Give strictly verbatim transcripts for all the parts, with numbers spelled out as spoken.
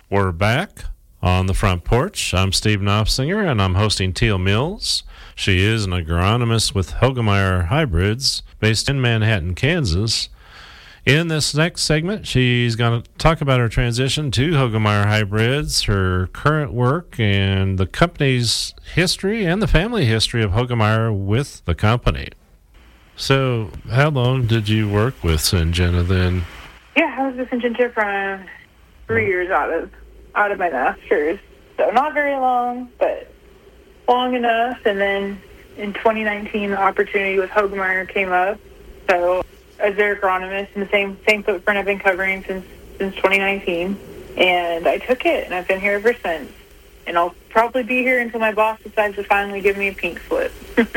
We're back on the front porch. I'm Steve Knopfsinger, and I'm hosting Teal Mills. She is an agronomist with Hoegemeyer Hybrids, based in Manhattan, Kansas. In this next segment, she's going to talk about her transition to Hoegemeyer Hybrids, her current work, and the company's history and the family history of Hoegemeyer with the company. So, how long did you work with Syngenta then? Yeah, I was with Syngenta for three years out of out of my master's. So not very long, but long enough. And then in twenty nineteen, the opportunity with Hoegemeyer came up. So as their agronomist in the same same footprint I've been covering since since twenty nineteen, and I took it, and I've been here ever since. And I'll probably be here until my boss decides to finally give me a pink slip.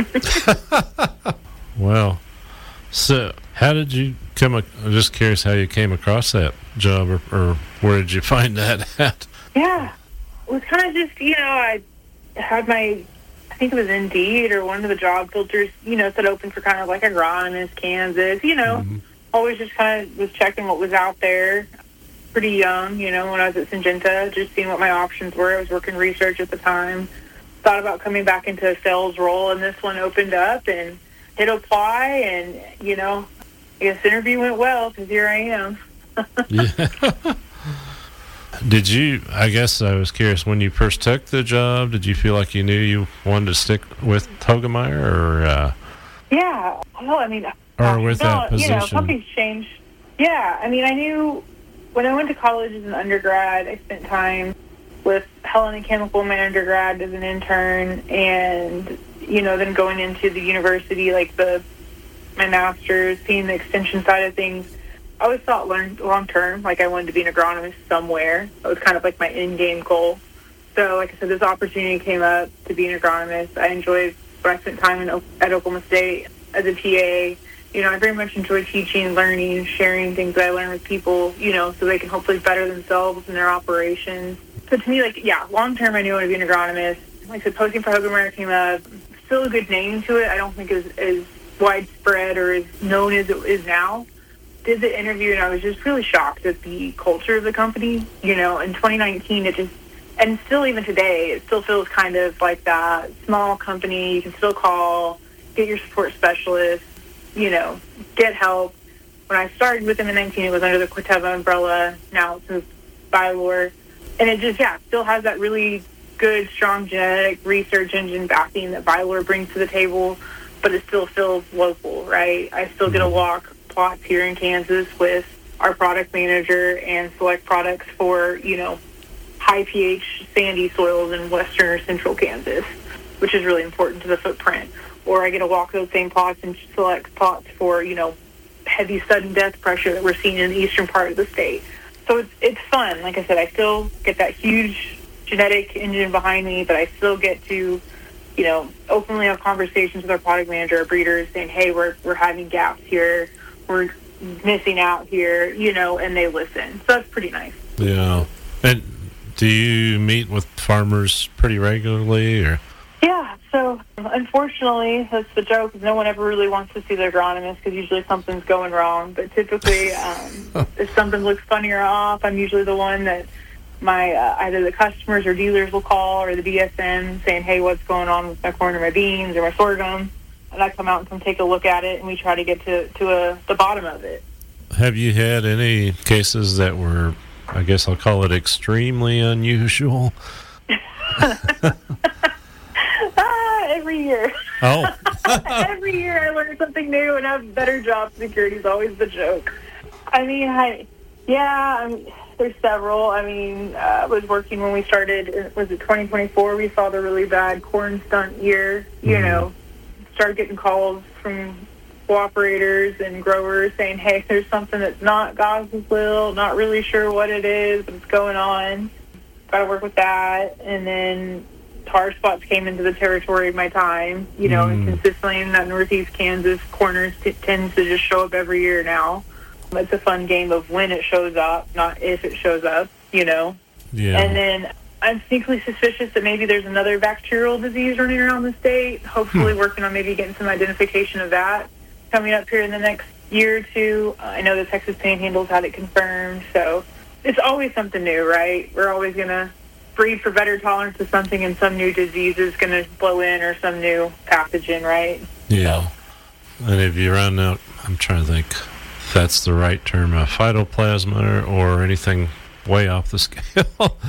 Well, so how did you come? I'm just curious how you came across that job, or, or where did you find that at? Yeah, it was kind of just, you know, I had my, I think it was Indeed or one of the job filters, you know, said open for kind of like agronomist, Kansas, you know, mm-hmm. Always just kind of was checking what was out there. Pretty young, you know, when I was at Syngenta, just seeing what my options were. I was working research at the time. Thought about coming back into a sales role, and this one opened up, and hit apply, and, you know, I guess the interview went well, because here I am. Yeah. Did you, I guess I was curious, when you first took the job, did you feel like you knew you wanted to stick with Hoegemeyer, or? Uh, yeah, well, I mean, or with no, that position? You know, companies change. Yeah, I mean, I knew when I went to college as an undergrad, I spent time with Hellenic Chemical, my undergrad, as an intern, and, you know, then going into the university, like the my master's, seeing the extension side of things. I always thought long, long term, like I wanted to be an agronomist somewhere. That was kind of like my end game goal. So, like I said, this opportunity came up to be an agronomist. I enjoyed when I spent time in, at Oklahoma State as a T A. You know, I very much enjoy teaching, learning, sharing things that I learn with people, you know, so they can hopefully better themselves in their operations. So to me, like, yeah, long term, I knew I wanted to be an agronomist. Like I said, posting for Hoegemeyer came up. Still a good name to it. I don't think it's as widespread or as known as it is now. Did the interview, and I was just really shocked at the culture of the company. You know, in twenty nineteen, it just, and still even today, it still feels kind of like that small company. You can still call, get your support specialist, you know, get help. When I started with them in nineteen, it was under the Corteva umbrella. Now it's with Vylor. And it just, yeah, still has that really good, strong genetic research engine backing that Vylor brings to the table, but it still feels local, right? I still get to walk plots here in Kansas with our product manager and select products for, you know, high pH sandy soils in western or central Kansas, which is really important to the footprint. Or I get to walk those same plots and select plots for, you know, heavy sudden death pressure that we're seeing in the eastern part of the state. So it's, it's fun. Like I said, I still get that huge genetic engine behind me, but I still get to, you know, openly have conversations with our product manager, our breeders, saying, hey, we're we're having gaps here, we're missing out here, you know, and they listen. So that's pretty nice. Yeah. And do you meet with farmers pretty regularly, or? Yeah. So unfortunately, that's the joke. No one ever really wants to see their agronomist because usually something's going wrong. But typically, um, if something looks funny or off, I'm usually the one that my uh, either the customers or dealers will call, or the D S M saying, hey, what's going on with my corn or my beans or my sorghum? And I come out and come take a look at it, and we try to get to, to a, the bottom of it. Have you had any cases that were, I guess I'll call it, extremely unusual? uh, every year. Oh. Every year I learn something new and have better job security is always the joke. I mean, I, yeah, I mean, there's several. I mean, uh, I was working when we started, was it twenty twenty-four? We saw the really bad corn stunt year, you mm. know, started getting calls from cooperators and growers saying, hey, there's something that's not God's will, not really sure what it is, but it's going on. Got to work with that. And then tar spots came into the territory of my time, you know, mm. and consistently in that northeast Kansas corners t- tends to just show up every year now. It's a fun game of when it shows up, not if it shows up, you know. Yeah. And then I'm sneakily suspicious that maybe there's another bacterial disease running around the state, hopefully hmm. working on maybe getting some identification of that coming up here in the next year or two. Uh, I know the Texas Panhandle's had it confirmed, so it's always something new, right? We're always going to breed for better tolerance to something, and some new disease is going to blow in, or some new pathogen, right? Yeah. And if you run out, I'm trying to think if that's the right term, a phytoplasma or anything way off the scale.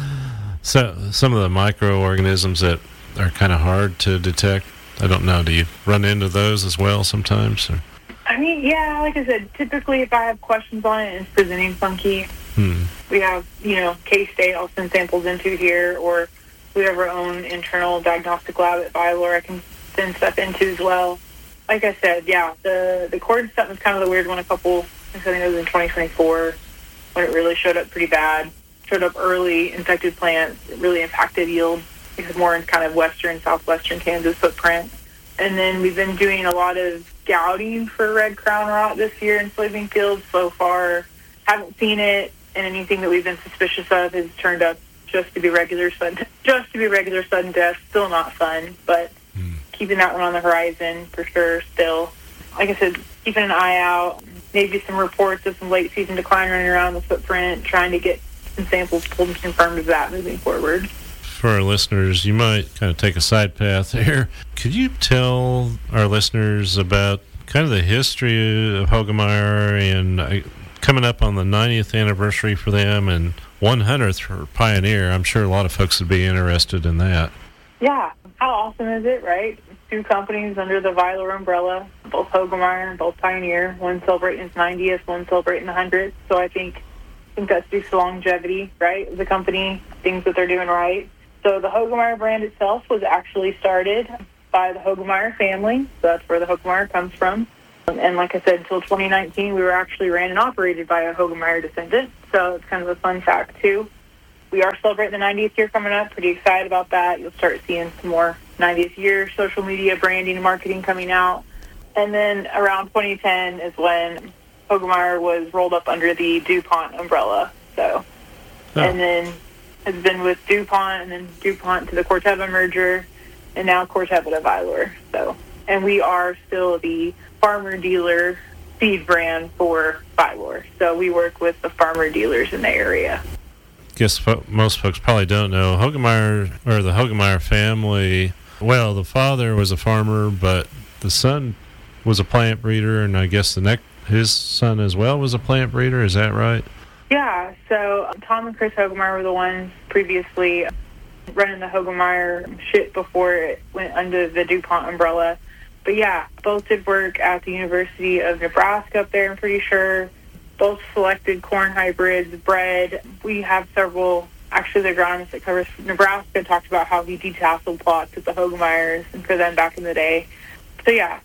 So some of the microorganisms that are kind of hard to detect, I don't know, do you run into those as well sometimes? Or? I mean, yeah, like I said, typically if I have questions on it and it's presenting funky, hmm. we have, you know, K-State I'll send samples into here, or we have our own internal diagnostic lab at Vylor I can send stuff into as well. Like I said, yeah, the, the corn stuff was kind of the weird one a couple, I think it was in twenty twenty-four, when it really showed up pretty bad. Showed up early, infected plants, it really impacted yield. It was more in kind of western, southwestern Kansas footprint. And then we've been doing a lot of scouting for red crown rot this year in soybean fields. So far, haven't seen it, and anything that we've been suspicious of has turned up just to be regular sudden, just to be regular sudden death. Still not fun, but mm. keeping that one on the horizon for sure. Still, like I said, keeping an eye out. Maybe some reports of some late season decline running around the footprint, trying to get some samples pulled and confirmed of that moving forward. For our listeners, you might kind of take a side path here. Could you tell our listeners about kind of the history of Hoegemeyer and uh, coming up on the ninetieth anniversary for them and one hundredth for Pioneer? I'm sure a lot of folks would be interested in that. Yeah. How awesome is it, right? Two companies under the Vylor umbrella, both Hoegemeyer and both Pioneer. One celebrating its ninetieth, one celebrating the one hundredth. So I think, I think that speaks to longevity, right, of the company, things that they're doing right. So the Hoegemeyer brand itself was actually started by the Hoegemeyer family. So that's where the Hoegemeyer comes from. And like I said, until twenty nineteen, we were actually ran and operated by a Hoegemeyer descendant. So it's kind of a fun fact, too. We are celebrating the ninetieth year coming up. Pretty excited about that. You'll start seeing some more ninetieth year social media branding and marketing coming out. And then around twenty ten is when Hoegemeyer was rolled up under the DuPont umbrella. So, oh. And then has been with DuPont, and then DuPont to the Corteva merger, and now Corteva to Vylor. So, and we are still the farmer dealer seed brand for Vylor. So we work with the farmer dealers in the area. Guess fo- most folks probably don't know Hoegemeyer, or the Hoegemeyer family. Well, the father was a farmer, but the son was a plant breeder, and I guess the next his son as well was a plant breeder. Is that right? Yeah, so Tom and Chris Hoegemeyer were the ones previously running the Hoegemeyer ship before it went under the DuPont umbrella. But yeah, both did work at the University of Nebraska up there, I'm pretty sure. Both selected corn hybrids, bred. We have several, actually the agronomist that covers Nebraska talked about how he detasseled plots with the Hoegemeyers and for them back in the day. So yeah,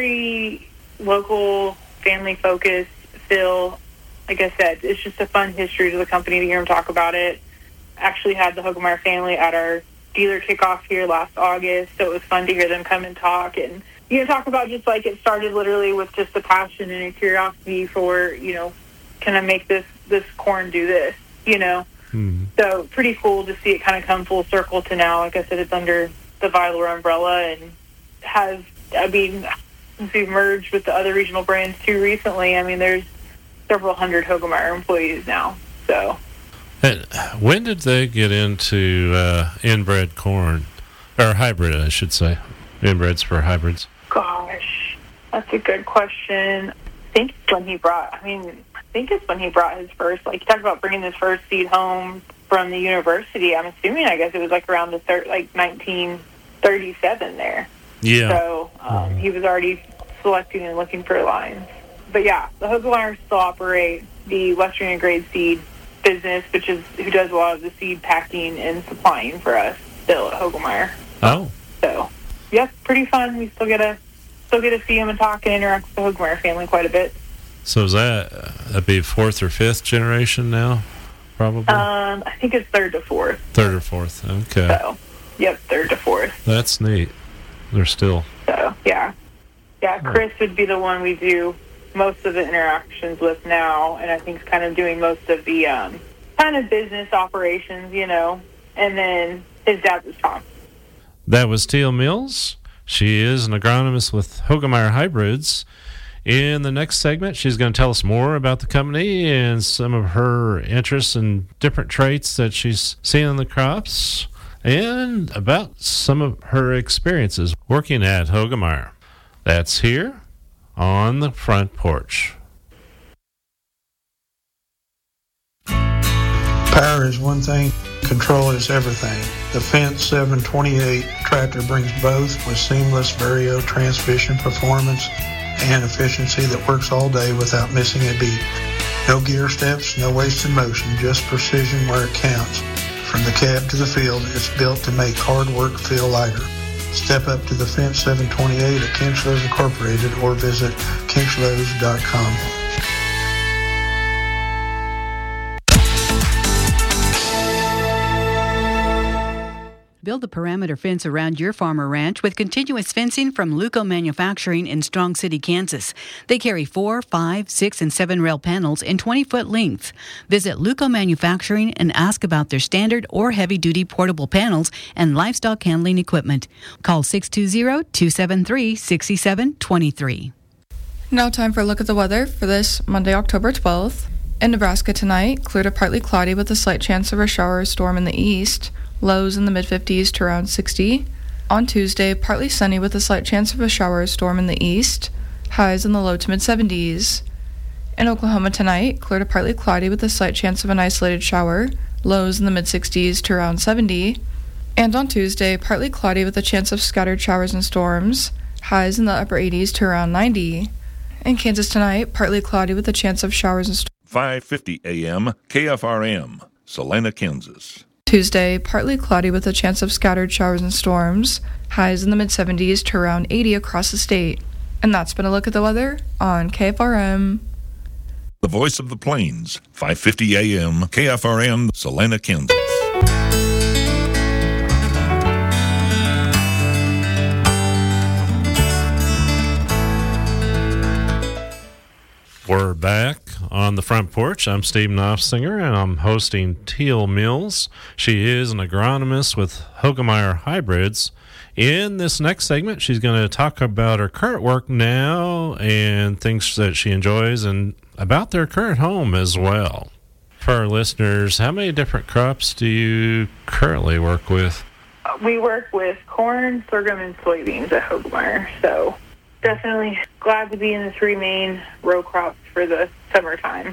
very local, family-focused, Phil. Like I said, it's just a fun history to the company to hear him talk about it. Actually had the Hoegemeyer family at our dealer kickoff here last August, so it was fun to hear them come and talk and, you know, talk about just like it started literally with just a passion and a curiosity for, you know, can I make this, this corn do this, you know? Mm-hmm. So pretty cool to see it kind of come full circle to now. Like I said, it's under the Vylor umbrella and has, I mean, since we've merged with the other regional brands too recently, I mean, there's several hundred Hoegemeyer employees now. So, and when did they get into uh, inbred corn, or hybrid, I should say? Inbreds for hybrids. Gosh, that's a good question. I think it's when he brought. I mean, I think it's when he brought his first. Like, he talked about bringing his first seed home from the university. I'm assuming. I guess it was like around the thir- like nineteen thirty-seven there. Yeah. So um, mm-hmm. he was already selecting and looking for lines. But yeah, the Hoegemeyers still operate the Western Integrated Seed business, which is who does a lot of the seed packing and supplying for us still at Hoegemeyer. Oh. So, yep, pretty fun. We still get to still get to see him and talk and interact with the Hoegemeyer family quite a bit. So is that uh, that'd be fourth or fifth generation now, probably? Um, I think it's third to fourth. Third or fourth. Okay. So, yep, third to fourth. That's neat. They're still. So yeah, yeah. Chris would be the one we do most of the interactions with now, and I think is kind of doing most of the um, kind of business operations, you know. And then his dad was Tom. That was Teal Mills. She is an agronomist with Hoegemeyer Hybrids In the next segment, she's going to tell us more about the company and some of her interests and different traits that she's seen in the crops, and about some of her experiences working at Hoegemeyer. That's here on the Front Porch. Power is one thing, control is everything. The Fendt seven twenty-eight tractor brings both with seamless Vario transmission performance and efficiency that works all day without missing a beat. No gear steps, no wasted motion, just precision where it counts. From the cab to the field, it's built to make hard work feel lighter. Step up to the Fendt seven twenty-eight at Kinchlows Incorporated or visit kinchlows dot com. Build a perimeter fence around your farm or ranch with continuous fencing from Luco Manufacturing in Strong City, Kansas. They carry four, five, six, and seven rail panels in twenty-foot lengths. Visit Luco Manufacturing and ask about their standard or heavy-duty portable panels and livestock handling equipment. Call six two zero, two seven three, six seven two three. Now time for a look at the weather for this Monday, October twelfth. In Nebraska tonight, clear to partly cloudy with a slight chance of a shower or storm in the east. Lows in the mid-fifties to around sixty. On Tuesday, partly sunny with a slight chance of a shower or storm in the east. Highs in the low to mid-seventies. In Oklahoma tonight, clear to partly cloudy with a slight chance of an isolated shower. Lows in the mid-sixties to around seventy. And on Tuesday, partly cloudy with a chance of scattered showers and storms. Highs in the upper eighties to around ninety. In Kansas tonight, partly cloudy with a chance of showers and storms. five fifty A M K F R M, Salina, Kansas. Tuesday, partly cloudy with a chance of scattered showers and storms. Highs in the mid-seventies to around eighty across the state. And that's been a look at the weather on K F R M. The Voice of the Plains, five fifty A M K F R M, Salina, Kansas. We're back on the Front Porch. I'm Steve Knopfsinger, and I'm hosting Teal Mills. She is an agronomist with Hoegemeyer Hybrids. In this next segment, she's going to talk about her current work now and things that she enjoys and about their current home as well. For our listeners, how many different crops do you currently work with? We work with corn, sorghum, and soybeans at Hoegemeyer, so definitely glad to be in the three main row crops for the summertime.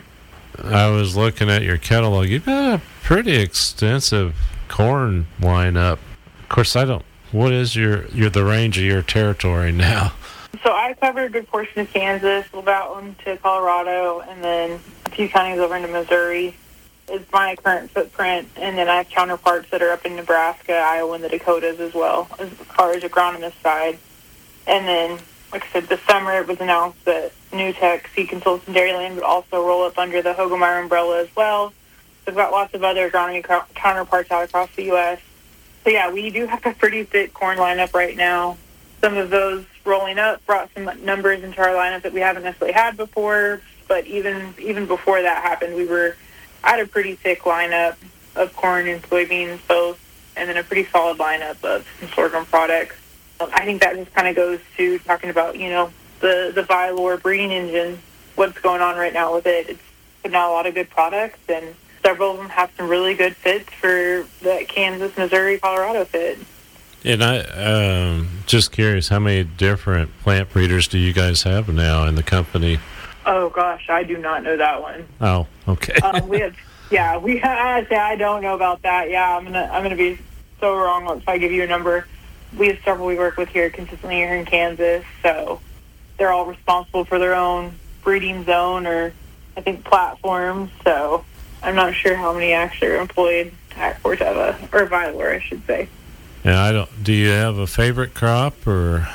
I was looking at your catalog. You've got a pretty extensive corn lineup. Of course, I don't. What is your, your the range of your territory now? So I cover a good portion of Kansas, about into Colorado, and then a few counties over into Missouri. It's my current footprint, and then I have counterparts that are up in Nebraska, Iowa, and the Dakotas as well, as far as agronomist side. And then, like I said, this summer it was announced that NewTek Seed Consultants and Dairyland would also roll up under the Hoegemeyer umbrella as well. We've got lots of other agronomy co- counterparts out across the U S So yeah, we do have a pretty thick corn lineup right now. Some of those rolling up brought some numbers into our lineup that we haven't necessarily had before, but even even before that happened, we were at a pretty thick lineup of corn and soybeans both, and then a pretty solid lineup of some sorghum products. I think that just kind of goes to talking about, you know, the, the Vylor breeding engine, what's going on right now with it. It's putting out a lot of good products, and several of them have some really good fits for the Kansas, Missouri, Colorado fit. And I um, just curious, how many different plant breeders do you guys have now in the company? Oh gosh, I do not know that one. Oh, okay. um, we have, yeah, we have, I don't know about that. Yeah, I'm gonna I'm gonna be so wrong if I give you a number. We have several we work with here consistently here in Kansas, so they're all responsible for their own breeding zone or I think platforms. So I'm not sure how many actually are employed at Corteva or Vylor, I should say. Yeah, I don't. Do you have a favorite crop or?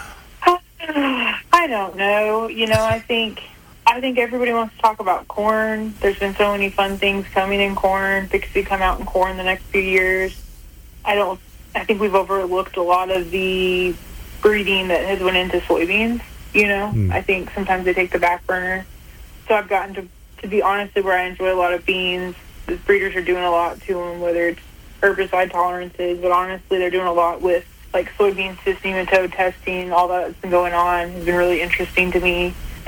I don't know. You know, I think I think everybody wants to talk about corn. There's been so many fun things coming in corn. Bixby come out in corn the next few years. I don't. I think we've overlooked a lot of the breeding that has went into soybeans. You know, mm. I think sometimes they take the back burner. So I've gotten to to be honest, where I enjoy a lot of beans. The breeders are doing a lot to them, whether it's herbicide tolerances, but honestly, they're doing a lot with like soybean cyst nematode testing. All that's been going on has been really interesting to me.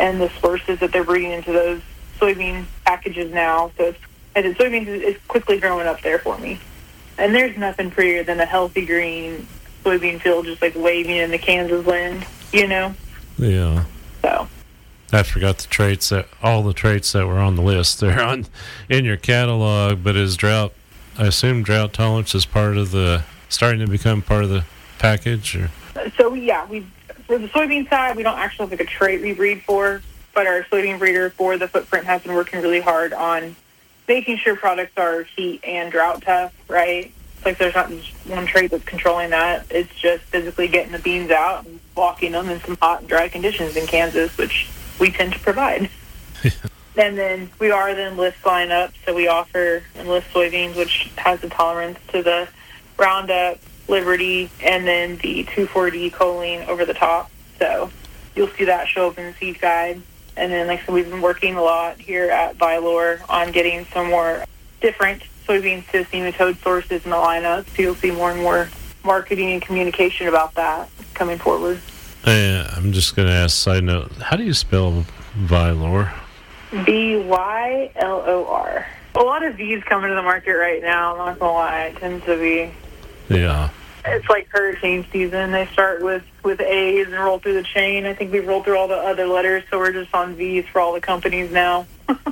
and the sources that they're breeding into those soybean packages now. So it's, and the soybeans is, is quickly growing up there for me. And there's nothing prettier than a healthy green soybean field just like waving in the Kansas wind, you know? Yeah. So I forgot the traits that all the traits that were on the list. They're on in your catalog, but is drought, I assume drought tolerance is part of the, starting to become part of the package? Or? So, yeah, we for the soybean side, we don't actually have like a trait we breed for, but our soybean breeder for the footprint has been working really hard on making sure products are heat and drought tough, right? It's like there's not just one trait that's controlling that. It's just physically getting the beans out and walking them in some hot and dry conditions in Kansas, which we tend to provide. And then we are the Enlist lineup, so we offer Enlist soybeans, which has a tolerance to the Roundup, Liberty, and then the two four D choline over the top. So you'll see that show up in the seed guide. And then, like I said, we've been working a lot here at Vylor on getting some more different soybean cyst nematode sources in the lineup. So you'll see more and more marketing and communication about that coming forward. Uh, I'm just going to ask, side note, how do you spell Vylor? B Y L O R. A lot of V's coming to the market right now, I'm not going to lie. It tends to be... Yeah. It's like hurricane season. They start with, with A's and roll through the chain. I think we've rolled through all the other letters, so we're just on V's for all the companies now.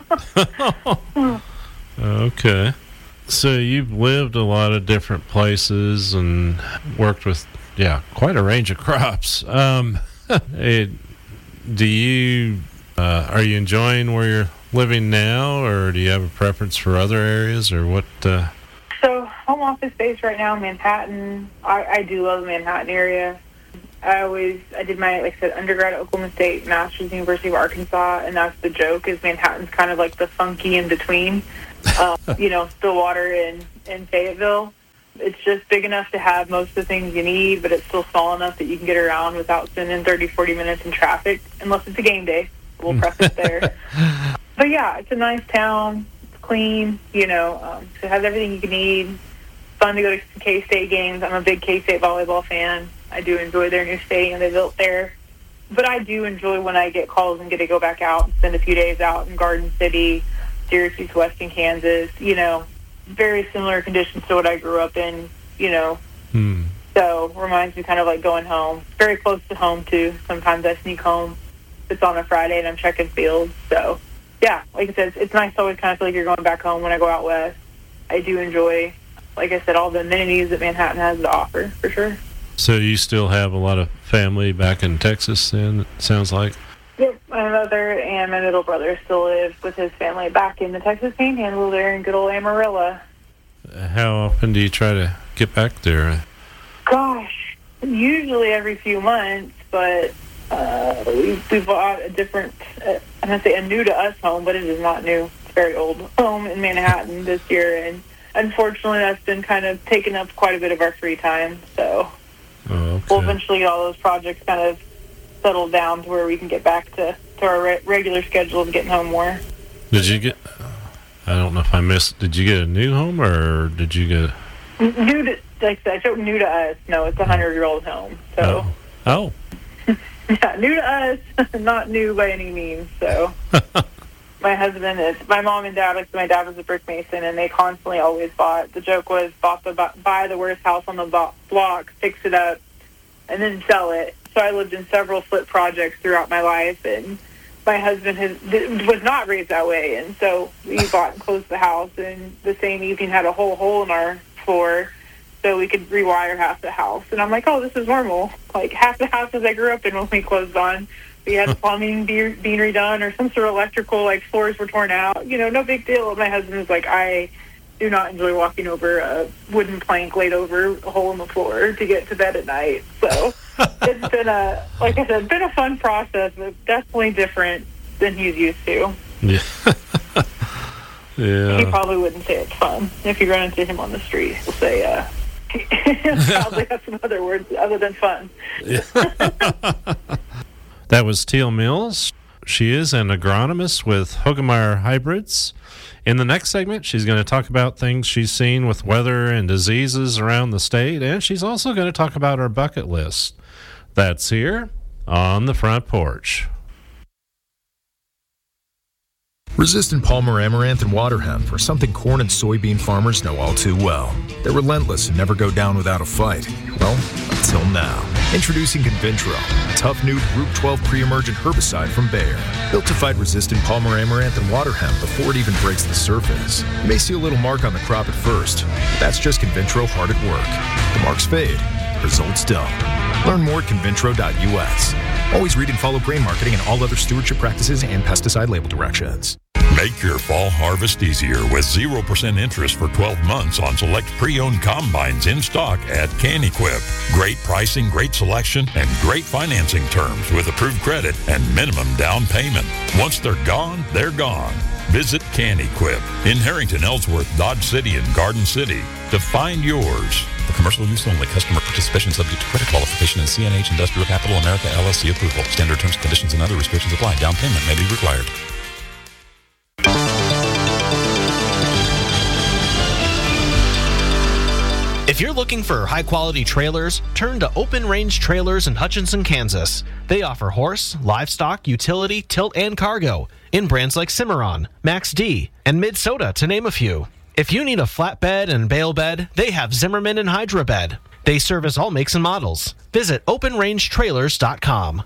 Okay. So you've lived a lot of different places and worked with, yeah, quite a range of crops. Um, it, do you, uh, are you enjoying where you're living now, or do you have a preference for other areas, or what? Uh... So home office base right now in Manhattan. I, I do love the Manhattan area. I always, I did my, like I said, undergrad at Oklahoma State, master's University of Arkansas, and that's the joke, is Manhattan's kind of like the funky in between, um, you know, Stillwater and, and Fayetteville. It's just big enough to have most of the things you need, but it's still small enough that you can get around without spending thirty, forty minutes in traffic, unless it's a game day. We'll preface there. But yeah, it's a nice town. It's clean, you know, um, so it has everything you can need. Fun to go to K-State games. I'm a big K-State volleyball fan. I do enjoy their new stadium they built there. But I do enjoy when I get calls and get to go back out and spend a few days out in Garden City, Syracuse, Western Kansas, you know, very similar conditions to what I grew up in, you know. Hmm. So reminds me kind of like going home. Very close to home, too. Sometimes I sneak home. It's on a Friday and I'm checking fields. So, yeah, like I said, it's nice to always kind of feel like you're going back home when I go out west. I do enjoy, like I said, all the amenities that Manhattan has to offer, for sure. So you still have a lot of family back in Texas, then, it sounds like? Yep, my mother and my middle brother still live with his family back in the Texas Panhandle there in good old Amarillo. How often do you try to get back there? Gosh, usually every few months, but uh, we, we bought a different, uh, I'm going to say a new-to-us home, but it is not new. It's a very old home in Manhattan this year, and unfortunately that's been kind of taking up quite a bit of our free time, so... Oh, okay. We'll eventually get all those projects kind of settled down to where we can get back to, to our re- regular schedule of getting home more. Did you get, I don't know if I missed, did you get a new home, or did you get... New to, like I said, new to us. No, it's a hundred-year-old home. So. Oh. oh. Yeah, new to us, not new by any means, so... My husband is, my mom and dad, like my dad was a brick mason, and they constantly always bought, the joke was, bought the, buy the worst house on the bo- block, fix it up, and then sell it. So I lived in several flip projects throughout my life, and my husband has, was not raised that way, and so we bought and closed the house, and the same evening had a whole hole in our floor, so we could rewire half the house. And I'm like, oh, this is normal. Like, half the houses I grew up in when we closed on, we had plumbing be, being redone or some sort of electrical, like floors were torn out. You know, no big deal. My husband was like, I do not enjoy walking over a wooden plank laid over a hole in the floor to get to bed at night. So it's been a, like I said, been a fun process, but definitely different than he's used to. Yeah. Yeah. He probably wouldn't say it's fun. If you run into him on the street, he'll say, uh, probably have some other words other than fun. Yeah. That was Teal Mills. She is an agronomist with Hoegemeyer Hybrids. In the next segment, she's going to talk about things she's seen with weather and diseases around the state, and she's also going to talk about her bucket list. That's here on the front porch. Resistant Palmer Amaranth and water hemp are something corn and soybean farmers know all too well. They're relentless and never go down without a fight. Well, until now. Introducing Convintro, a tough new Group twelve pre-emergent herbicide from Bayer. Built to fight resistant Palmer Amaranth and water hemp before it even breaks the surface. You may see a little mark on the crop at first, but that's just Convintro hard at work. The marks fade, results don't. Learn more at convintro dot U S. Always read and follow grain marketing and all other stewardship practices and pesticide label directions. Make your fall harvest easier with zero percent interest for twelve months on select pre-owned combines in stock at CanEquip. Great pricing, great selection, and great financing terms with approved credit and minimum down payment. Once they're gone, they're gone. Visit CanEquip in Harrington, Ellsworth, Dodge City, and Garden City to find yours. For commercial use only. Customer participation subject to credit qualification and C N H Industrial Capital America L L C approval. Standard terms, conditions, and other restrictions apply. Down payment may be required. If you're looking for high-quality trailers, turn to Open Range Trailers in Hutchinson, Kansas. They offer horse, livestock, utility, tilt, and cargo in brands like Cimarron, Max D, and Mid-Soda, to name a few. If you need a flatbed and bale bed, they have Zimmerman and Hydra Bed. They service all makes and models. Visit open range trailers dot com.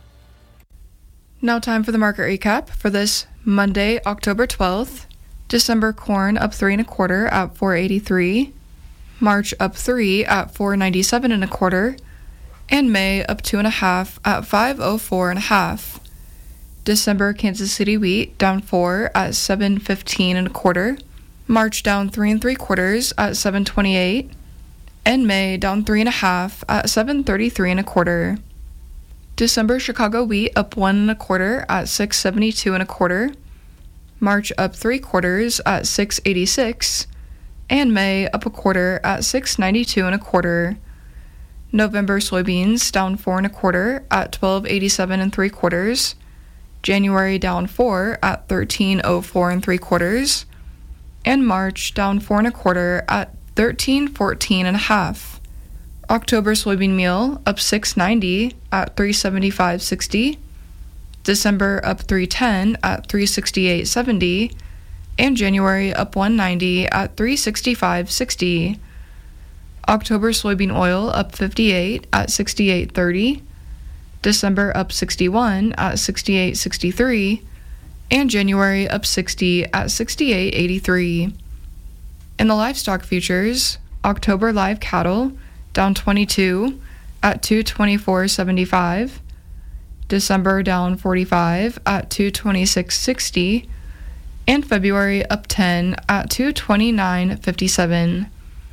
Now time for the market recap for this Monday, October twelfth. December corn up three and a quarter at four eighty-three. March up three at four ninety-seven and a quarter. And May up two and a half at five oh four and a half. December Kansas City wheat down four at seven fifteen and a quarter. March down three and three quarters at seven twenty-eight, and May down three and a half at seven thirty-three and a quarter. December Chicago wheat up one and a quarter at six seventy-two and a quarter. March up three quarters at six eighty-six, and May up a quarter at six ninety-two and a quarter. November soybeans down four and a quarter at twelve eighty-seven and three quarters. January down four at thirteen oh four and three quarters. And March down four and a quarter at thirteen fourteen and a half. October soybean meal up six ninety at three seventy-five sixty. December up three ten at three sixty-eight seventy, and January up one ninety at three sixty-five sixty. October soybean oil up fifty-eight at sixty-eight thirty. December up sixty-one at sixty-eight sixty-three. And January up sixty at sixty-eight eighty-three. In the livestock futures, October live cattle down twenty-two at two twenty-four seventy-five. December down forty-five at two twenty-six sixty. And February up ten at two twenty-nine fifty-seven.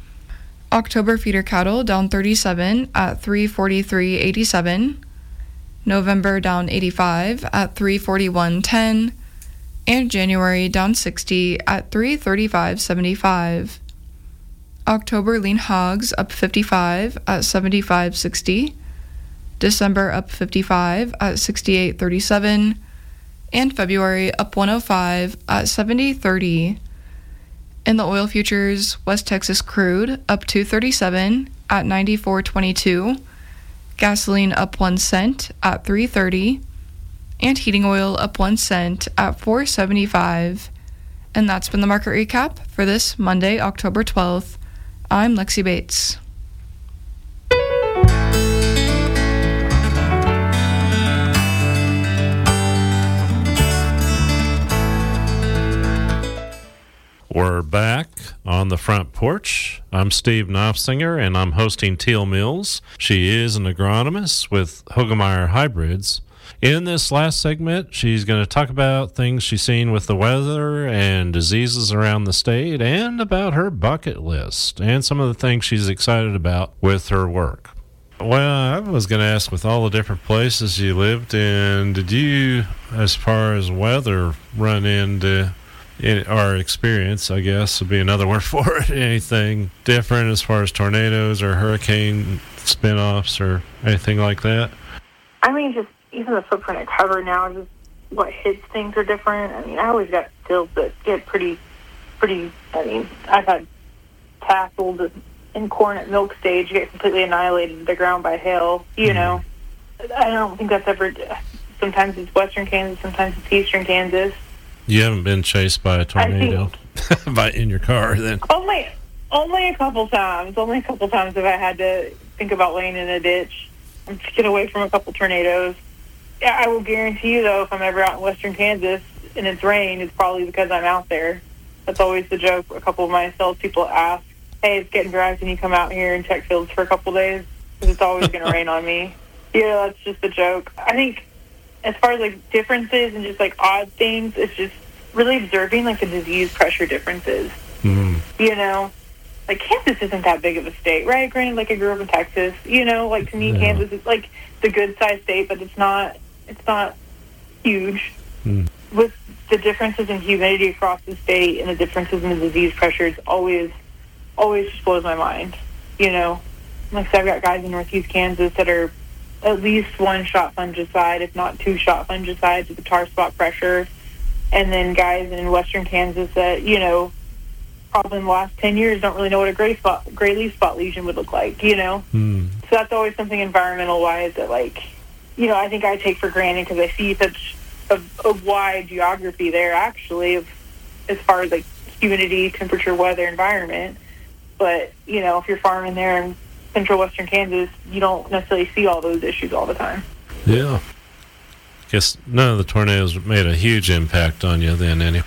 October feeder cattle down thirty-seven at three forty-three eighty-seven. November down eighty-five at three forty-one ten. And January down sixty at three thirty-five seventy-five. October lean hogs up fifty-five at seventy-five sixty. December up fifty-five at sixty-eight thirty-seven. And February up one oh five at seventy thirty. In the oil futures, West Texas crude up two thirty-seven at ninety-four twenty-two. Gasoline up one cent at three thirty. And heating oil up one cent at four seventy-five. And that's been the market recap for this Monday, October twelfth. I'm Lexi Bates. We're back on the front porch. I'm Steve Knopfsinger, and I'm hosting Teal Mills. She is an agronomist with Hoegemeyer Hybrids. In this last segment, she's going to talk about things she's seen with the weather and diseases around the state, and about her bucket list and some of the things she's excited about with her work. Well, I was going to ask, with all the different places you lived in, did you, as far as weather, run into, in, or experience, I guess would be another word for it, anything different as far as tornadoes or hurricane spin-offs or anything like that? I mean, just even the footprint I cover now, just what hits things are different. I mean, I always got fields that get pretty, pretty, I mean, I've had tasseled and corn at milk stage get completely annihilated to the ground by hail, you mm-hmm. know. I don't think that's ever, sometimes it's western Kansas, sometimes it's eastern Kansas. You haven't been chased by a tornado by in your car then? Only, only a couple times. Only a couple times have I had to think about laying in a ditch to get away from a couple tornadoes. Yeah, I will guarantee you, though, if I'm ever out in western Kansas and it's rain, it's probably because I'm out there. That's always the joke. A couple of my salespeople ask, hey, it's getting dry, can you come out here and check fields for a couple days? Because it's always going to rain on me. Yeah, that's just a joke. I think as far as, like, differences and just, like, odd things, it's just really observing, like, the disease pressure differences. Mm-hmm. You know? Like, Kansas isn't that big of a state, right? Granted, like, I grew up in Texas. You know, like, to me, yeah. Kansas is, like, the good-sized state, but it's not, it's not huge. Mm. With the differences in humidity across the state and the differences in the disease pressure, it's always, always just blows my mind. You know? Like I said, I've got guys in northeast Kansas that are at least one shot fungicide, if not two shot fungicides with the tar spot pressure. And then guys in western Kansas that, you know, probably in the last ten years don't really know what a gray spot, gray leaf spot lesion would look like, you know? Mm. So that's always something environmental-wise that, like, you know, I think I take for granted because I see such a, a wide geography there, actually, of as far as, like, humidity, temperature, weather, environment. But, you know, if you're farming there in central western Kansas, you don't necessarily see all those issues all the time. Yeah. Guess none of the tornadoes made a huge impact on you then, anyway.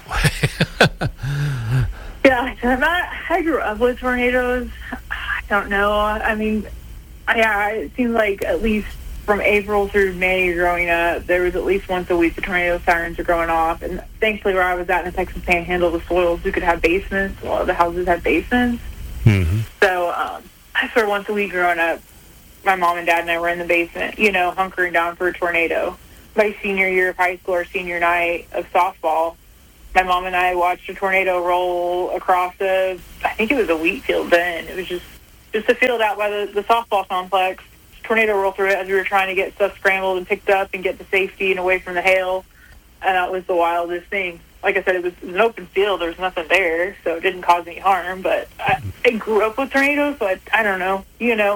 Yeah, I'm not, I grew up with tornadoes. I don't know. I mean, yeah, it seemed like at least from April through May growing up, there was at least once a week the tornado sirens were going off. And thankfully, where I was at in the Texas Panhandle, the soils, we could have basements. A lot of the houses had basements. Mm-hmm. So um, I swear once a week growing up, my mom and dad and I were in the basement, you know, hunkering down for a tornado. My senior year of high school or senior night of softball, my mom and I watched a tornado roll across a, I think it was a wheat field then. It was just, just a field out by the, the softball complex. Tornado roll through it as we were trying to get stuff scrambled and picked up and get to safety and away from the hail. And that was the wildest thing. Like I said, it was, it was an open field. There was nothing there, so it didn't cause any harm. But I, I grew up with tornadoes, so I, I don't know. You know,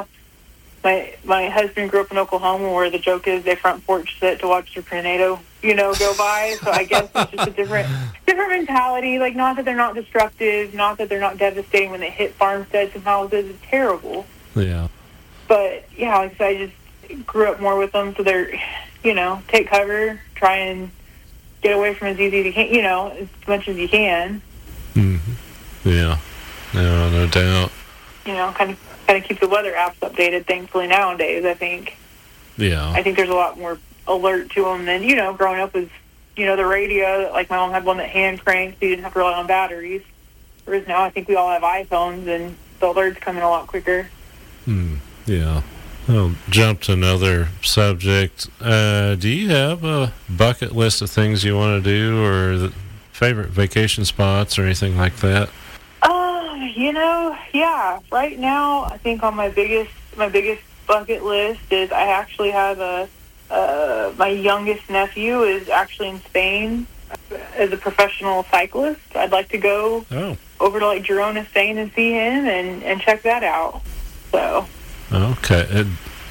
my my husband grew up in Oklahoma, where the joke is they front porch sit to watch the tornado, you know, go by. So I guess it's just a different different mentality. Like, not that they're not destructive, not that they're not devastating when they hit farmsteads and houses. It's terrible. Yeah. But, yeah, like I said, I just grew up more with them, so they're, you know, take cover, try and get away from as easy as you can, you know, as much as you can. Mm-hmm. Yeah. No, no doubt. You know, kind of kind of keep the weather apps updated, thankfully, nowadays, I think. Yeah. I think there's a lot more alert to them than, you know, growing up with, you know, the radio. Like, my mom had one that hand cranked, so you didn't have to rely on batteries. Whereas now I think we all have iPhones, and the alerts come in a lot quicker. Hmm. Yeah. I'll jump to another subject. Uh, do you have a bucket list of things you want to do, or the favorite vacation spots or anything like that? Uh, you know, yeah. Right now, I think on my biggest my biggest bucket list is I actually have a uh, my youngest nephew is actually in Spain as a professional cyclist. I'd like to go oh. over to like Girona, Spain, and see him and, and check that out. So. Okay. It,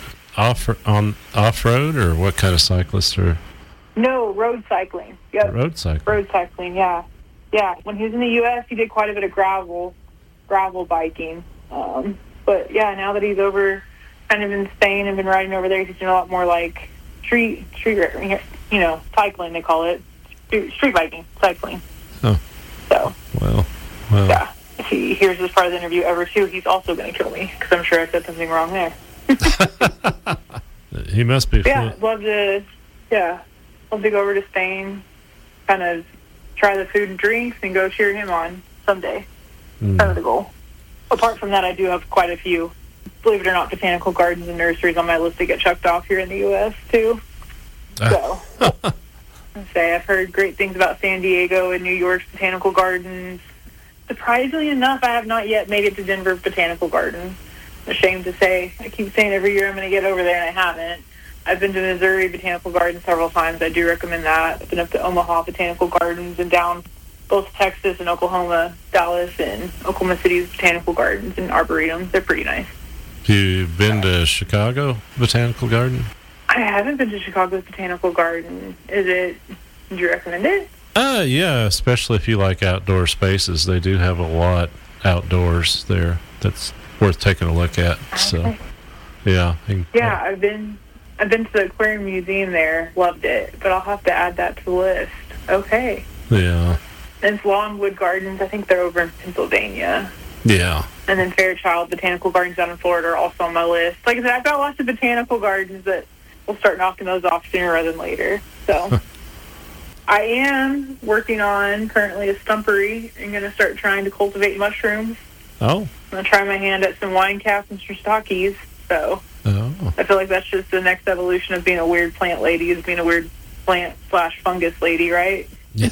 off on off road, or what kind of cyclist? Or no, road cycling. Yep. Road cycling. Road cycling. Yeah, yeah. When he was in the U S, he did quite a bit of gravel, gravel biking. Um, but yeah, now that he's over, kind of in Spain and been riding over there, he's doing a lot more like street, street, you know, cycling. They call it street, street biking, cycling. Oh. So. Well. Well. Yeah. If he hears this part of the interview ever too, he's also going to kill me because I'm sure I said something wrong there. He must be. Yeah, I'd love to. Yeah, love to go over to Spain, kind of try the food and drinks, and go cheer him on someday. Mm. Kind of the goal. Apart from that, I do have quite a few, believe it or not, botanical gardens and nurseries on my list to get checked off here in the U S too. So, I say I've heard great things about San Diego and New York's botanical gardens. Surprisingly enough, I have not yet made it to Denver Botanical Garden. I'm ashamed to say. I keep saying every year I'm going to get over there, and I haven't. I've been to Missouri Botanical Garden several times. I do recommend that. I've been up to Omaha Botanical Gardens and down both Texas and Oklahoma, Dallas, and Oklahoma City's Botanical Gardens and Arboretums. They're pretty nice. Have you been to Chicago Botanical Garden? I haven't been to Chicago's Botanical Garden. Is it, do you recommend it? Uh, yeah, especially if you like outdoor spaces. They do have a lot outdoors there that's worth taking a look at. So, Okay. yeah. and- Yeah, I've been I've been to the aquarium museum there. Loved it, but I'll have to add that to the list. Okay. Yeah. And it's Longwood Gardens. I think they're over in Pennsylvania. Yeah. And then Fairchild Botanical Gardens down in Florida are also on my list. Like I said, I've got lots of botanical gardens that we'll start knocking those off sooner rather than later. So I am working on currently a stumpery and going to start trying to cultivate mushrooms. Oh. I'm going to try my hand at some wine caps and shiitakes. So Oh. I feel like that's just the next evolution of being a weird plant lady, is being a weird plant slash fungus lady, right?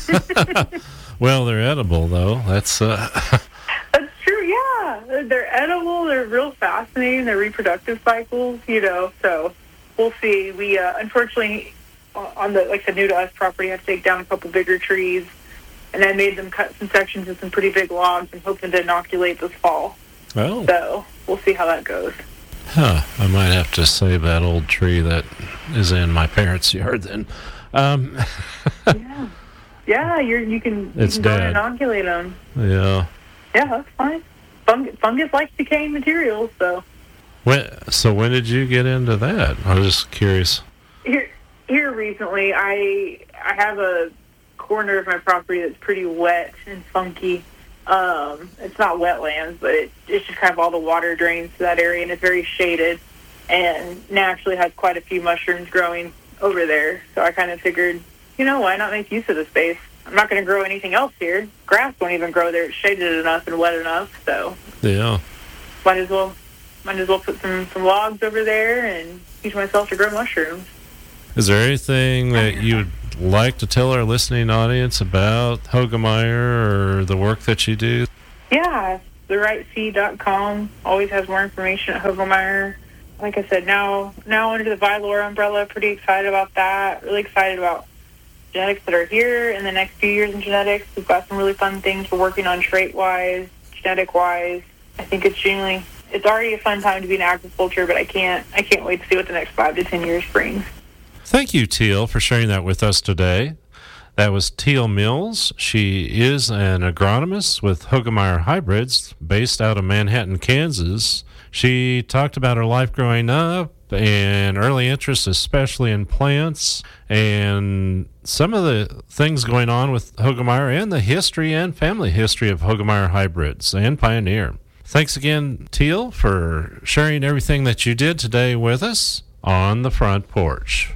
Well, they're edible, though. That's, uh... That's true, yeah. They're- They're edible. They're real fascinating. They're reproductive cycles, you know. So we'll see. We, uh, unfortunately, on the, like the new to us property, have to take down a couple bigger trees. And I made them cut some sections of some pretty big logs and hoping to inoculate this fall. Oh. So we'll see how that goes. Huh. I might have to save that old tree that is in my parents' yard then. Um, yeah. Yeah, you're, you can, you It's can go and dead. inoculate them. yeah. Yeah, that's fine. Fungus, fungus likes decaying materials, so. When, so when did you get into that? I was just curious. Here, here recently, I I have a corner of my property that's pretty wet and funky. Um, it's not wetlands, but it, it's just kind of all the water drains to that area, and it's very shaded, and naturally has quite a few mushrooms growing over there. So I kind of figured, you know, why not make use of the space? I'm not going to grow anything else here. Grass won't even grow there. It's shaded enough and wet enough, so Yeah. might as well might as well put some, some logs over there and teach myself to grow mushrooms. Is there anything that you would like to tell our listening audience about Hoegemeyer or the work that you do? Yeah, the right seed dot com always has more information at Hoegemeyer. Like I said, now now under the Vylor umbrella, pretty excited about that. Really excited about genetics that are here in the next few years in genetics. We've got some really fun things we're working on trait-wise, genetic-wise. I think it's genuinely, it's already a fun time to be in agriculture, but I can't I can't wait to see what the next five to ten years brings. Thank you, Teal, for sharing that with us today. That was Teal Mills. She is an agronomist with Hoegemeyer Hybrids based out of Manhattan, Kansas. She talked about her life growing up and early interest, especially in plants, and some of the things going on with Hoegemeyer and the history and family history of Hoegemeyer Hybrids and Pioneer. Thanks again, Teal, for sharing everything that you did today with us on the front porch.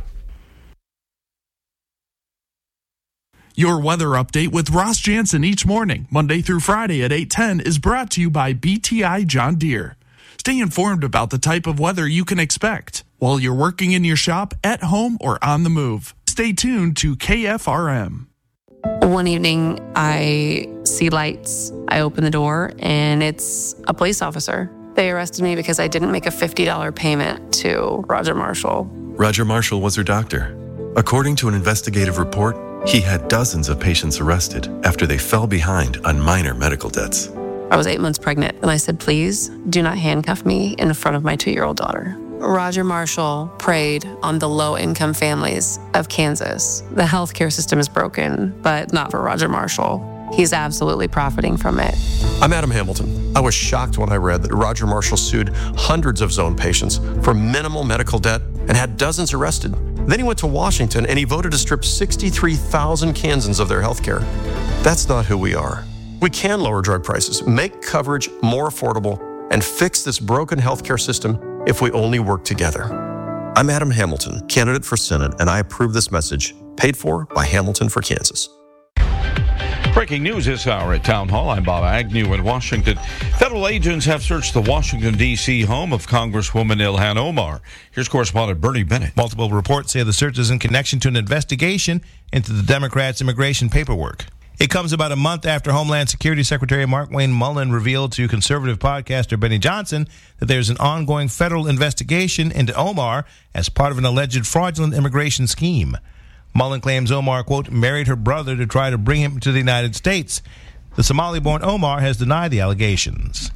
Your weather update with Ross Jansen each morning, Monday through Friday at eight ten, is brought to you by B T I John Deere. Stay informed about the type of weather you can expect while you're working in your shop, at home, or on the move. Stay tuned to K F R M. One evening, I see lights. I open the door, and it's a police officer. They arrested me because I didn't make a fifty dollars payment to Roger Marshall. Roger Marshall was her doctor. According to an investigative report, he had dozens of patients arrested after they fell behind on minor medical debts. I was eight months pregnant, and I said, please do not handcuff me in front of my two-year-old daughter. Roger Marshall preyed on the low-income families of Kansas. The healthcare system is broken, but not for Roger Marshall. He's absolutely profiting from it. I'm Adam Hamilton. I was shocked when I read that Roger Marshall sued hundreds of zone patients for minimal medical debt and had dozens arrested. Then he went to Washington and he voted to strip sixty-three thousand Kansans of their health care. That's not who we are. We can lower drug prices, make coverage more affordable, and fix this broken healthcare system if we only work together. I'm Adam Hamilton, candidate for Senate, and I approve this message, paid for by Hamilton for Kansas. Breaking news this hour at Town Hall. I'm Bob Agnew in Washington. Federal agents have searched the Washington, D C home of Congresswoman Ilhan Omar. Here's correspondent Bernie Bennett. Multiple reports say the search is in connection to an investigation into the Democrats' immigration paperwork. It comes about a month after Homeland Security Secretary Markwayne Mullin revealed to conservative podcaster Benny Johnson that there's an ongoing federal investigation into Omar as part of an alleged fraudulent immigration scheme. Mullin claims Omar, quote, married her brother to try to bring him to the United States. The Somali-born Omar has denied the allegations.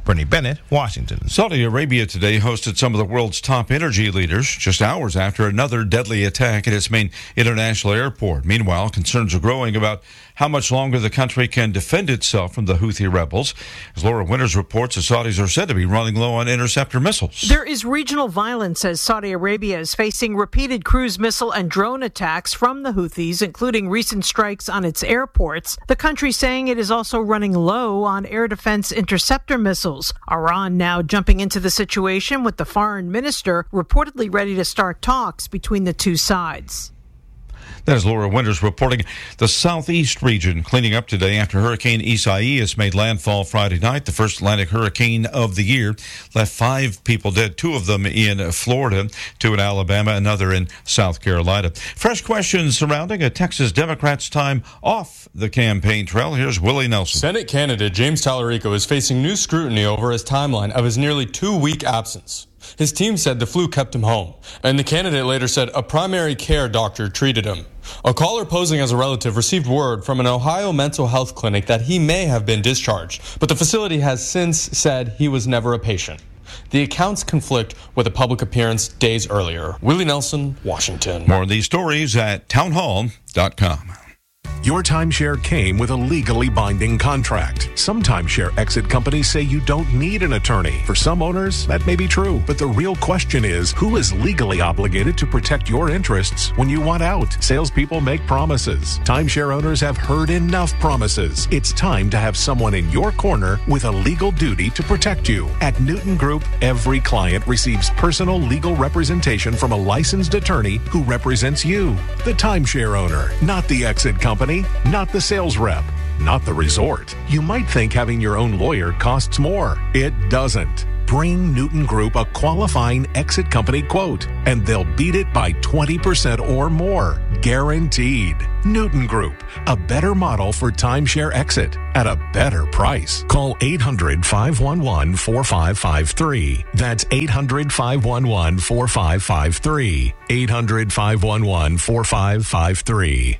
Bernie Bennett, Washington. Saudi Arabia today hosted some of the world's top energy leaders just hours after another deadly attack at its main international airport. Meanwhile, concerns are growing about how much longer the country can defend itself from the Houthi rebels. As Laura Winters reports, the Saudis are said to be running low on interceptor missiles. There is regional violence as Saudi Arabia is facing repeated cruise missile and drone attacks from the Houthis, including recent strikes on its airports. The country saying it is also running low on air defense interceptor missiles. Iran now jumping into the situation with the foreign minister reportedly ready to start talks between the two sides. That is Laura Winters reporting. The southeast region cleaning up today after Hurricane Isaias made landfall Friday night, the first Atlantic hurricane of the year. Left five people dead, two of them in Florida, two in Alabama, another in South Carolina. Fresh questions surrounding a Texas Democrat's time off the campaign trail. Here's Willie Nelson. Senate candidate James Tallarico is facing new scrutiny over his timeline of his nearly two-week absence. His team said the flu kept him home, and the candidate later said a primary care doctor treated him. A caller posing as a relative received word from an Ohio mental health clinic that he may have been discharged, but the facility has since said he was never a patient. The accounts conflict with a public appearance days earlier. Willie Nelson, Washington. More of these stories at townhall dot com. Your timeshare came with a legally binding contract. Some timeshare exit companies say you don't need an attorney. For some owners, that may be true. But the real question is, who is legally obligated to protect your interests when you want out? Salespeople make promises. Timeshare owners have heard enough promises. It's time to have someone in your corner with a legal duty to protect you. At Newton Group, every client receives personal legal representation from a licensed attorney who represents you, the timeshare owner, not the exit company. Not the sales rep, not the resort. You might think having your own lawyer costs more. It doesn't. Bring Newton Group a qualifying exit company quote, and they'll beat it by twenty percent or more. Guaranteed. Newton Group, a better model for timeshare exit at a better price. Call eight hundred, five one one, four five five three. That's eight hundred, five one one, four five five three. eight hundred, five one one, four five five three.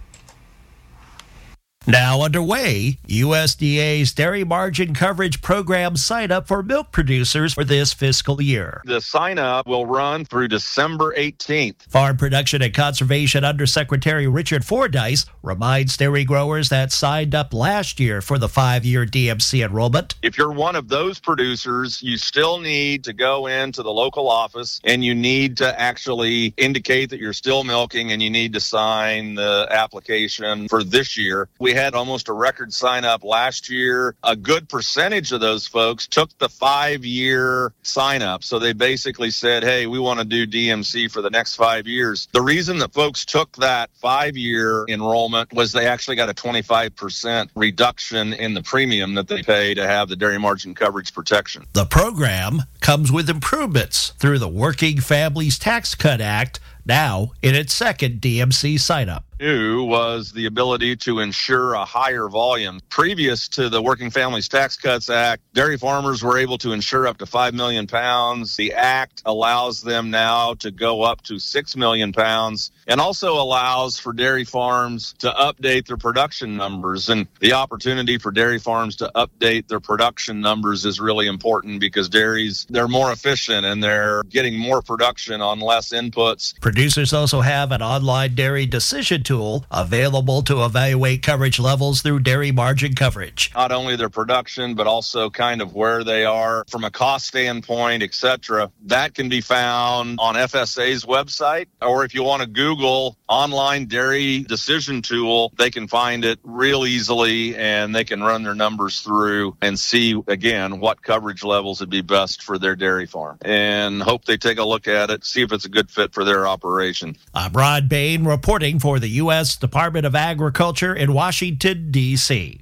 Now underway, U S D A's Dairy Margin Coverage Program sign-up for milk producers for this fiscal year. The sign-up will run through December eighteenth. Farm Production and Conservation Undersecretary Richard Fordyce reminds dairy growers that signed up last year for the five-year D M C enrollment. If you're one of those producers, you still need to go into the local office and you need to actually indicate that you're still milking, and you need to sign the application for this year. We had almost a record sign up last year. A good percentage of those folks took the five-year sign up. So they basically said, hey, we want to do D M C for the next five years. The reason that folks took that five-year enrollment was they actually got a twenty-five percent reduction in the premium that they pay to have the dairy margin coverage protection. The program comes with improvements through the Working Families Tax Cut Act, now in its second D M C sign-up. New was the ability to ensure a higher volume. Previous to the Working Families Tax Cuts Act, dairy farmers were able to insure up to five million pounds. The act allows them now to go up to six million pounds, and also allows for dairy farms to update their production numbers. And the opportunity for dairy farms to update their production numbers is really important, because dairies, they're more efficient and they're getting more production on less inputs. Producers also have an online dairy decision tool available to evaluate coverage levels through dairy margin coverage. Not only their production, but also kind of where they are from a cost standpoint, et cetera. That can be found on F S A's website, or if you want to Google online dairy decision tool, they can find it real easily, and they can run their numbers through and see, again, what coverage levels would be best for their dairy farm, and hope they take a look at it, see if it's a good fit for their operation. I'm Rod Bain reporting for the U S Department of Agriculture in Washington, D C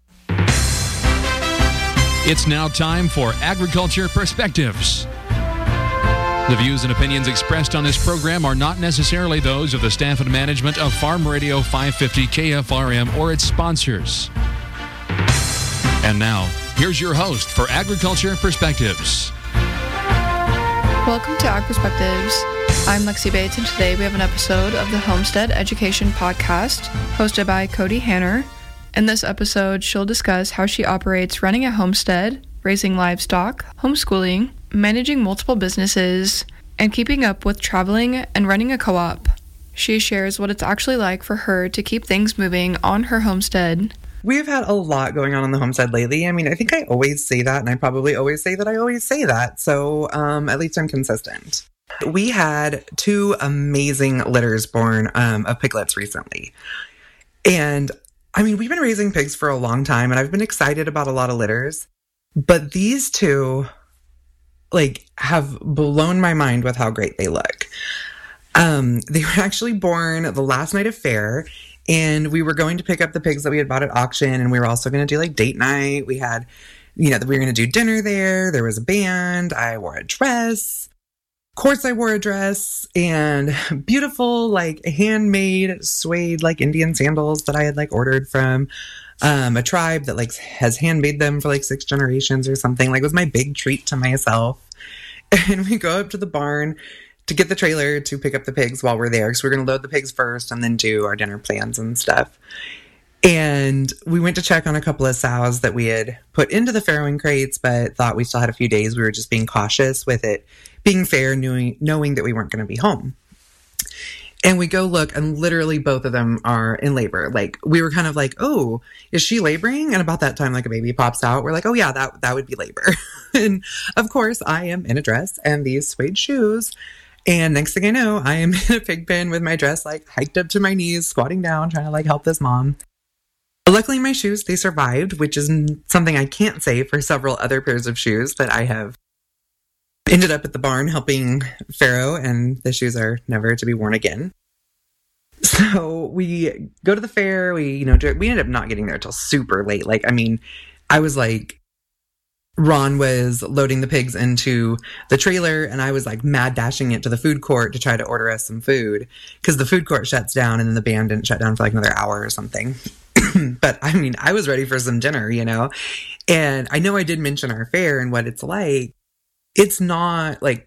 It's now time for Agriculture Perspectives. The views and opinions expressed on this program are not necessarily those of the staff and management of Farm Radio five fifty K F R M or its sponsors. And now, here's your host for Agriculture Perspectives. Welcome to Ag Perspectives. I'm Lexi Bates, and today we have an episode of the Homestead Education Podcast, hosted by Cody Hanner. In this episode, she'll discuss how she operates running a homestead, raising livestock, homeschooling, managing multiple businesses, and keeping up with traveling and running a co-op. She shares what it's actually like for her to keep things moving on her homestead. We've had a lot going on on the homestead lately. I mean, I think I always say that, and I probably always say that I always say that. So um, at least I'm consistent. We had two amazing litters born um, of piglets recently. And I mean, we've been raising pigs for a long time, and I've been excited about a lot of litters. But these two, like, have blown my mind with how great they look. Um, they were actually born the last night of fair. And we were going to pick up the pigs that we had bought at auction, and we were also going to do like date night. We had, you know, we were going to do dinner there. There was a band. I wore a dress. Of course, I wore a dress and beautiful, like handmade suede, like Indian sandals that I had like ordered from um, a tribe that like has handmade them for like six generations or something. Like it was my big treat to myself. And we go up to the barn to get the trailer to pick up the pigs while we're there. So we're going to load the pigs first and then do our dinner plans and stuff. And we went to check on a couple of sows that we had put into the farrowing crates, but thought we still had a few days. We were just being cautious with it being fair, knowing, knowing that we weren't going to be home. And we go look, and literally both of them are in labor. Like, we were kind of like, oh, is she laboring? And about that time, like, a baby pops out. We're like, oh, yeah, that, that would be labor. And, of course, I am in a dress and these suede shoes. And next thing I know, I am in a pig pen with my dress, like, hiked up to my knees, squatting down, trying to, like, help this mom. Luckily, my shoes, they survived, which is something I can't say for several other pairs of shoes that I have ended up at the barn helping farrow, and the shoes are never to be worn again. So we go to the fair. We, you know, we ended up not getting there till super late. Like, I mean, I was like, Ron was loading the pigs into the trailer, and I was like mad dashing it to the food court to try to order us some food because the food court shuts down, and then the band didn't shut down for like another hour or something. But I mean, I was ready for some dinner, you know, and I know I did mention our fair and what it's like. It's not like